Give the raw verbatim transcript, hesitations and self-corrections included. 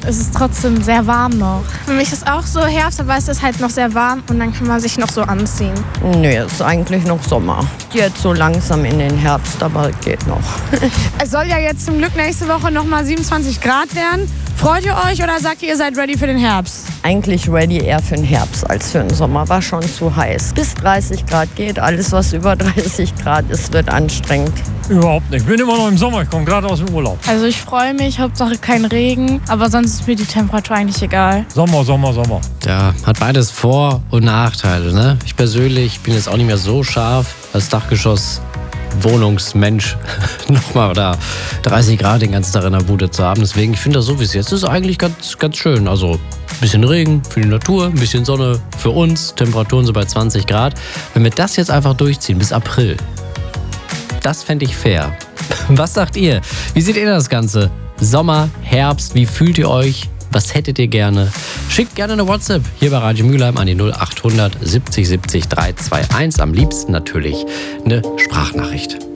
ist es trotzdem sehr warm noch. Für mich ist auch so Herbst, aber es ist halt noch sehr warm und dann kann man sich noch so anziehen. Nee, es ist eigentlich noch Sommer. Jetzt so langsam in den Herbst, aber geht noch. Es soll ja jetzt zum Glück nächste Woche nochmal siebenundzwanzig Grad werden. Freut ihr euch oder sagt ihr, ihr seid ready für den Herbst? Eigentlich ready eher für den Herbst als für den Sommer. War schon zu heiß. Bis dreißig Grad geht. Alles, was über dreißig Grad ist, wird anstrengend. Überhaupt nicht. Ich bin immer noch im Sommer. Ich komme gerade aus dem Urlaub. Also ich freue mich, Hauptsache kein Regen, aber sonst ist mir die Temperatur eigentlich egal. Sommer, Sommer, Sommer. Ja, hat beides Vor- und Nachteile, ne? Ich persönlich bin jetzt auch nicht mehr so scharf als Dachgeschoss. Wohnungsmensch nochmal oder dreißig Grad den ganzen Tag in der Bude zu haben. Deswegen, ich finde das so, wie es jetzt ist, eigentlich ganz, ganz schön. Also ein bisschen Regen für die Natur, ein bisschen Sonne für uns, Temperaturen so bei zwanzig Grad. Wenn wir das jetzt einfach durchziehen bis April, das fände ich fair. Was sagt ihr? Wie seht ihr das Ganze? Sommer, Herbst, wie fühlt ihr euch? Was hättet ihr gerne? Schickt gerne eine WhatsApp hier bei Radio Mülheim an die null acht hundert siebzig siebzig drei zwei eins. Am liebsten natürlich eine Sprachnachricht.